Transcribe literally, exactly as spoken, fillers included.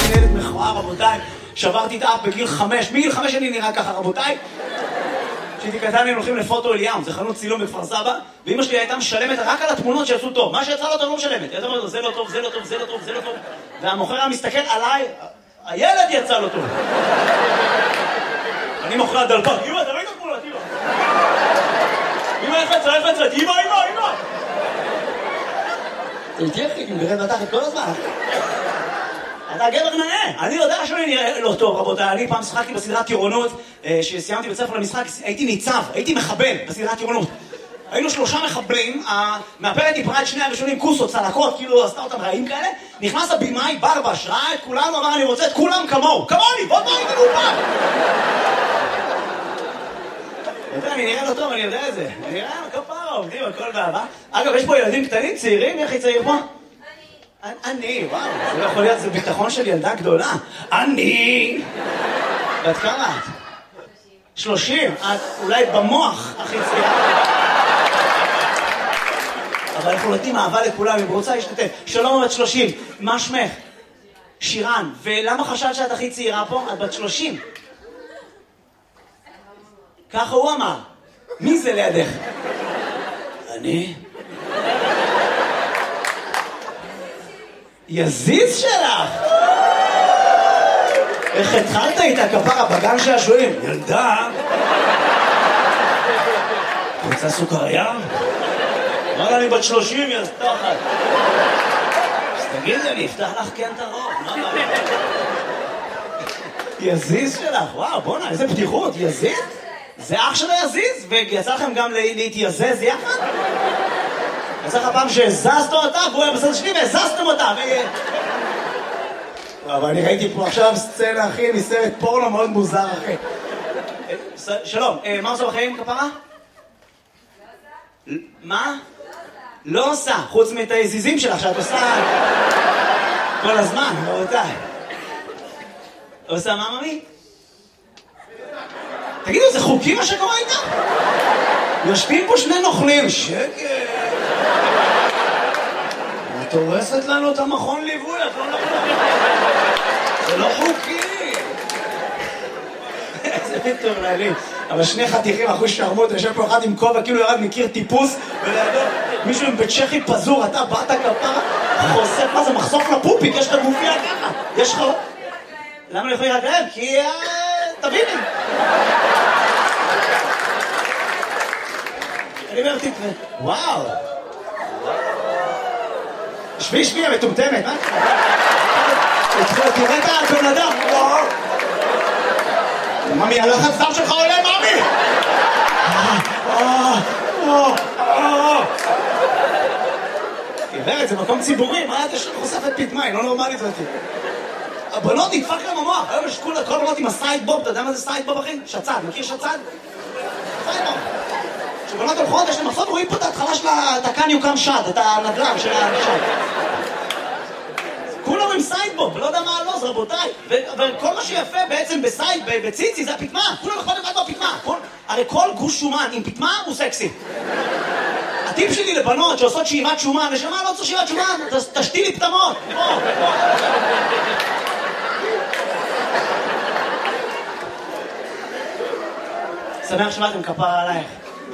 ילד מכוער, רבותיי. שברתי את האף בגיל חמש. מגיל חמש אני נראה ככה, רבותיי. כשהייתי קטן הם הולכים לפוטו אליאם, זה חנות צילום בכפר סבא, ואמא שלי הייתה משלמת רק על התמונות שיצאו טוב. מה שיצא לא טוב לא משלמת. היא הייתה אומרת, זה לא טוב, זה לא טוב, זה לא טוב, זה לא טוב. והמוכר היה מסתכל עליי, הילד יצא לו טוב. אני מוכר דלפק, אמא, אתה ראית תמונות, אמא. אמא, איך יצא, איך יצא, אמא, אמא, אמא. זה תהיה אחי, אני מגרד בתחת כל הזמן. אתה גבר נאה, אני יודע שאני נראה לא טוב, רבותיי. אני פעם שחקתי בסדרת טירונות, שסיימתי בית ספר למשחק, הייתי ניצב, הייתי מחבל בסדרת טירונות. היינו שלושה מחבלים, המאפרת דיברה את שני הראשונים, כוסות, צלקות, כאילו עשתה אותם רעים כאלה. נכנס הבימאי, ברבש, ראה את כולנו, אמר אני רוצה את כולם כמוהו. כמוני, בוא בוא איתנו פעם. אני נראה לא טוב, אני יודע את זה. אני נראה כפרה, עובדים, הכל באהבה. אגב, יש פה ילדים קטנים, צעירים, איך היא צעיר פה? אני, וואו, זה לא יכול להיות, זה ביטחון של ילדה גדולה. אני! בת כמה את? שלושים. את אולי במוח הכי צעירה. אבל אנחנו נותנים אהבה לכולם, אם רוצה להשתתף. שלום, בת שלושים. מה שמך? שירן. ולמה חשבת שאת הכי צעירה פה? את בת שלושים. ככה הוא אמר. מי זה לידך? אני? יזיז שלך! איך התחלת איתה כפרה בגן שעשועים? ילדה! רוצה סוכריה? אמרה אני בת שלושים, יא סתחת. אז תגידי, אני אפתח לך כן את הרוב. יזיז שלך, וואו, בוא'נה, איזה פתיחות, יזיז? זה אח שלו יזיז? ויצא לכם גם להתייזז יחד? יצא לך פעם שהזזת אותה, והוא היה בסדר שלי והזזתם אותה, ו... אבל אני ראיתי פה עכשיו סצנה, אחי, מסרט פורנו מאוד מוזר, אחי. שלום, מה עושה בחיים, כפרה? מה? לא עושה, חוץ מאת היזיזים שלך, שאת עושה כל הזמן, רבותיי. עושה מה, ממי? תגידו, זה חוקי מה שקורה איתה? יושבים פה שני נוכלים, שקט. את הורסת לנו את המכון ליווי, את לא נוכלים. זה לא חוקי. איזה מטורללים. אבל שני חתיכים, אחוז שרמות, יושב פה אחד עם כובע, כאילו ירד מכיר טיפוס, ולידו מישהו עם בית צ'כי פזור, אתה באת כפרה, חושף, מה זה, מחשוף לפופיק, יש לך גופיה ככה, יש לך... למה לא יכולים להגרב? כי... תביני. אני אומר, תתראה, וואו. שבי, שבי, המטומטמת, מה? תראה את הבן אדם, וואו. ממי, הלחץ דם שלך עולה, ממי! גברת, זה מקום ציבורי, מה את יש לך חושפת פתמה, היא לא נורמלית זאתי. הבנות נדפק להם המוח, היום יש כל הבנות עם הסייד בוב, אתה יודע מה זה סייד בוב, אחי? שצד, מכיר שצד? סייד בוב. כשבנות הולכות, יש להם מחסות, רואים פה את ההתחלה של התקן יוקם שד, את הנדל"ן של השד. כולם עם סיידבוב, ולא יודע מה הלוז, רבותיי. וכל מה שיפה בעצם בסייד, בציצי, זה הפתמה. כולם יכולים לבד בפתמה. הרי כל גוש שומן עם פתמה הוא סקסי. הטיפ שלי לבנות שעושות שאיבת שומן, נשמה, לא צריך שאיבת שומן, תשתי לי פתמות. שמח שבאתם, כפרה עלייך.